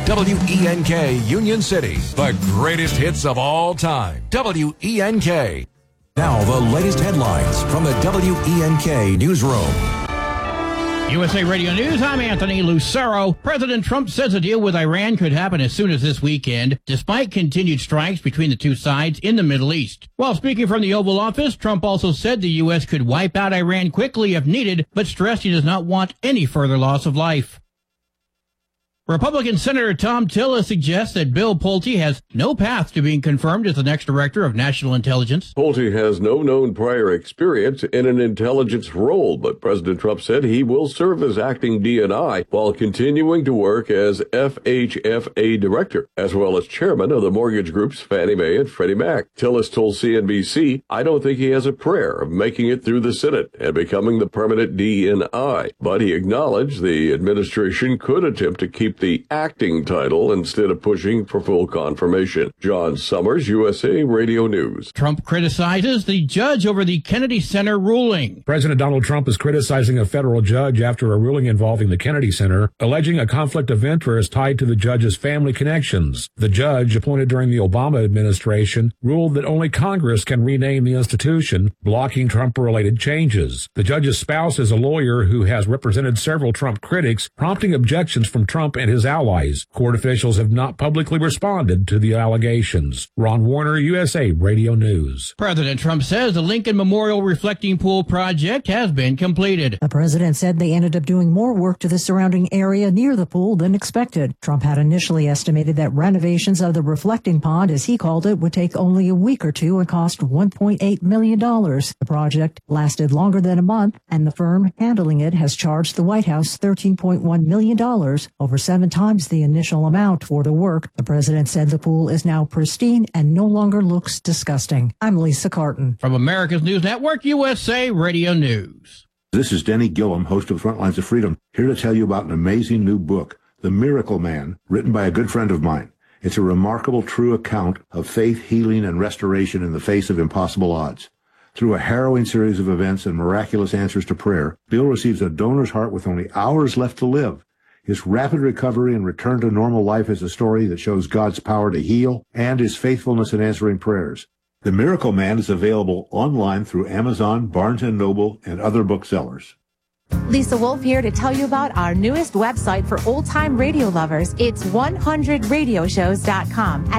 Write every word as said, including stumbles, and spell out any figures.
W E N K Union City, the greatest hits of all time. W E N K. Now the latest headlines from the W E N K newsroom. U S A Radio News, I'm Anthony Lucero. President Trump says a deal with Iran could happen as soon as this weekend, despite continued strikes between the two sides in the Middle East. While speaking from the Oval Office, Trump also said the U S could wipe out Iran quickly if needed, but stressed he does not want any further loss of life. Republican Senator Tom Tillis suggests that Bill Pulte has no path to being confirmed as the next director of national intelligence. Pulte has no known prior experience in an intelligence role, but President Trump said he will serve as acting D N I while continuing to work as F H F A director, as well as chairman of the mortgage groups Fannie Mae and Freddie Mac. Tillis told C N B C, "I don't think he has a prayer of making it through the Senate and becoming the permanent D N I," but he acknowledged the administration could attempt to keep the acting title instead of pushing for full confirmation. John Summers, U S A Radio News. Trump criticizes the judge over the Kennedy Center ruling. President Donald Trump is criticizing a federal judge after a ruling involving the Kennedy Center, alleging a conflict of interest tied to the judge's family connections. The judge, appointed during the Obama administration, ruled that only Congress can rename the institution, blocking Trump-related changes. The judge's spouse is a lawyer who has represented several Trump critics, prompting objections from Trump and his allies. Court officials have not publicly responded to the allegations. Ron Warner, U S A Radio News. President Trump says the Lincoln Memorial Reflecting Pool project has been completed. The president said they ended up doing more work to the surrounding area near the pool than expected. Trump had initially estimated that renovations of the reflecting pond, as he called it, would take only a week or two and cost one point eight million dollars. The project lasted longer than a month, and the firm handling it has charged the White House thirteen point one million dollars, over seven times the initial amount for the work. The president said the pool is now pristine and no longer looks disgusting. I'm Lisa Carton. From America's News Network, U S A Radio News. This is Denny Gillum, host of Frontlines of Freedom, here to tell you about an amazing new book, The Miracle Man, written by a good friend of mine. It's a remarkable, true account of faith, healing, and restoration in the face of impossible odds. Through a harrowing series of events and miraculous answers to prayer, Bill receives a donor's heart with only hours left to live. His rapid recovery and return to normal life is a story that shows God's power to heal and his faithfulness in answering prayers. The Miracle Man is available online through Amazon, Barnes and Noble, and other booksellers. Lisa Wolf here to tell you about our newest website for old-time radio lovers. It's one hundred radio shows dot com.